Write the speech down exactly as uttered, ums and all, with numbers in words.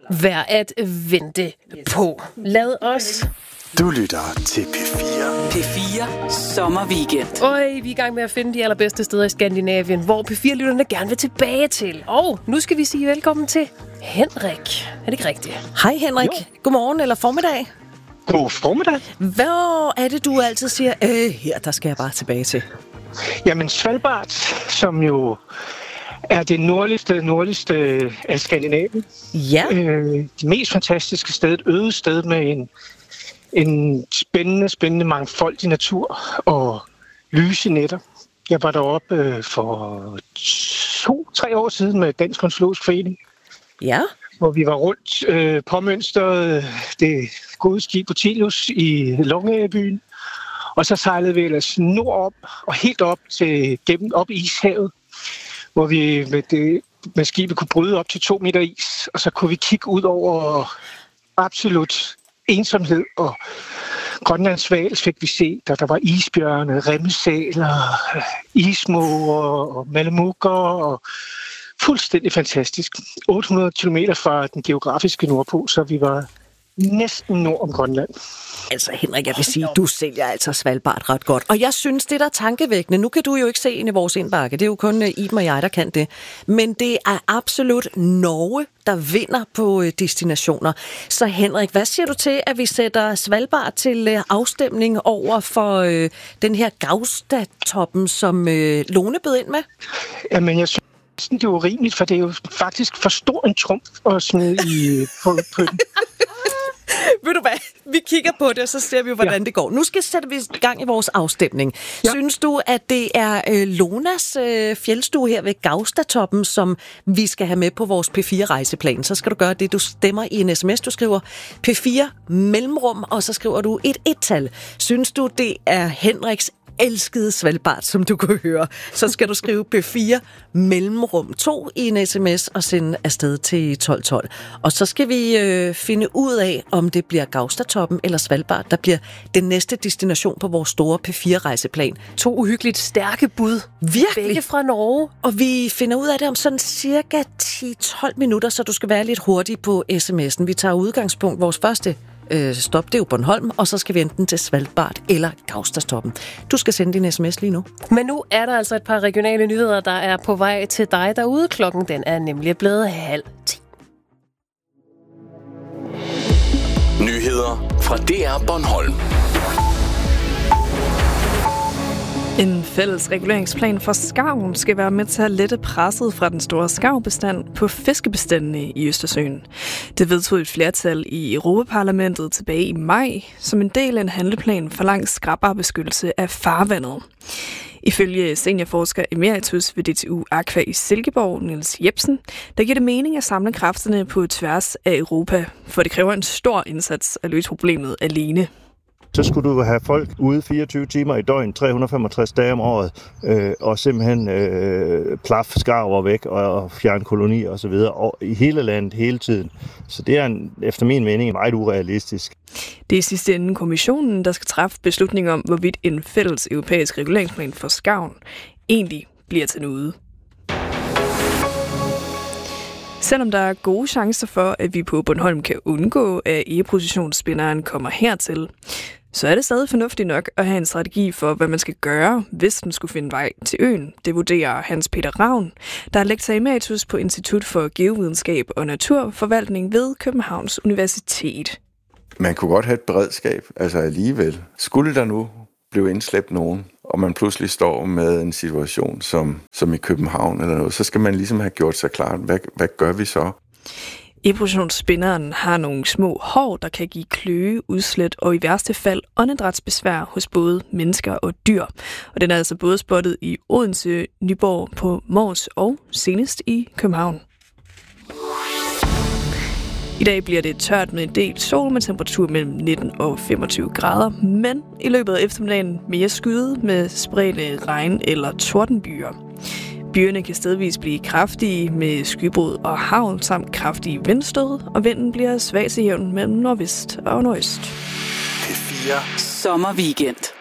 værd at vente på. Lad os... Du lytter til P fire. P fire Sommerweekend. Øj, vi er i gang med at finde de allerbedste steder i Skandinavien, hvor P fire-lytterne gerne vil tilbage til. Og nu skal vi sige velkommen til Henrik. Er det ikke rigtigt? Hej Henrik. Jo. Godmorgen eller formiddag. God formiddag. Hvor er det, du altid siger, øh, her, der skal jeg bare tilbage til? Jamen Svalbard, som jo er det nordligste, nordligste af Skandinavien. Ja. Øh, det mest fantastiske sted, et øde sted med en, en spændende, spændende mangfoldig natur og lyse nætter. Jeg var deroppe øh, for to-tre år siden med Dansk Ornitologisk Forening. Ja. Hvor vi var rundt øh, på mønstret det gode skib Portilius i Longyearbyen. Og så sejlede vi ellers nordop og helt op til gennem op i ishavet, hvor vi med, det, med skibet kunne bryde op til to meter is. Og så kunne vi kigge ud over absolut ensomhed, og Grønlands hval fik vi se, der, der var isbjørne, remmesæler, ismåger og malamukker og fuldstændig fantastisk. otte hundrede kilometer fra den geografiske nordpol, så vi var næsten nord om Grønland. Altså Henrik, jeg vil sige, du sælger altså Svalbard ret godt. Og jeg synes, det der er tankevækkende, nu kan du jo ikke se ind i vores indbakke, det er jo kun Iben og jeg, der kan det. Men det er absolut Norge, der vinder på destinationer. Så Henrik, hvad siger du til, at vi sætter Svalbard til afstemning over for øh, den her Gaustatoppen, som øh, Lone bød ind med? Jamen, jeg synes, det er jo rimeligt, for det er jo faktisk for stor en trumf at smide i, på, på den. Ved du hvad? Vi kigger på det, og så ser vi, hvordan ja. det går. Nu skal sætte vi i gang i vores afstemning. Ja. Synes du, at det er øh, Lonas øh, fjeldstue her ved Gaustatoppen, som vi skal have med på vores P fire-rejseplan? Så skal du gøre det, du stemmer i en sms. Du skriver P fire mellemrum, og så skriver du et et-tal. Synes du, det er Henriks elskede Svalbard, som du kunne høre, så skal du skrive P fire mellemrum to i en sms og sende afsted til tolv tolv. Og så skal vi øh, finde ud af, om det bliver Gaustatoppen eller Svalbard, der bliver den næste destination på vores store P fire-rejseplan. To uhyggeligt stærke bud. Virkelig. Begge fra Norge. Og vi finder ud af det om sådan cirka ti til tolv minutter, så du skal være lidt hurtig på sms'en. Vi tager udgangspunkt vores første Øh, stop, det er jo Bornholm, og så skal vi enten til Svalbard eller Gaustatoppen. Du skal sende din sms lige nu. Men nu er der altså et par regionale nyheder, der er på vej til dig derude. Klokken den er nemlig blevet halv ti. Nyheder fra D R Bornholm. En fælles reguleringsplan for skarven skal være med til at lette presset fra den store skarvbestand på fiskebestandene i Østersøen. Det vedtog et flertal i Europaparlamentet tilbage i maj, som en del af en handleplan for langt skrappere beskyttelse af farvandet. Ifølge seniorforsker emeritus ved D T U Aqua i Silkeborg, Niels Jebsen, der giver det mening at samle kræfterne på tværs af Europa, for det kræver en stor indsats at løse problemet alene. Så skulle du have folk ude fireogtyve timer i døgn, tre hundrede og femogtres dage om året, øh, og simpelthen øh, plaf skarver væk og, og fjerne kolonier osv. Og i hele landet hele tiden. Så det er en, efter min mening meget urealistisk. Det er i sidste ende kommissionen, der skal træffe beslutning om, hvorvidt en fælles europæisk reguleringsplan for skarven egentlig bliver til noget. Selvom der er gode chancer for, at vi på Bornholm kan undgå, at egepositionsspinderen kommer hertil, så er det stadig fornuftigt nok at have en strategi for, hvad man skal gøre, hvis den skulle finde vej til øen. Det vurderer Hans Peter Ravn, der er lektor emeritus på Institut for Geovidenskab og Naturforvaltning ved Københavns Universitet. Man kunne godt have et beredskab, altså alligevel. Skulle der nu blive indslæbt nogen, og man pludselig står med en situation som, som i København eller noget, så skal man ligesom have gjort sig klart, hvad, hvad gør vi så? Epositionsspinderen har nogle små hår, der kan give kløe, udslæt og i værste fald åndedrætsbesvær hos både mennesker og dyr. Og den er altså både spottet i Odense, Nyborg, på Mors og senest i København. I dag bliver det tørt med en del sol med temperatur mellem nitten og femogtyve grader, men i løbet af eftermiddagen mere skyde med spredte regn- eller tordenbyer. Byerne kan stedvis blive kraftige med skybrud og hagl samt kraftige vindstød, og vinden bliver svag til jævn mellem nordvest og nordøst. P fire Sommerweekend.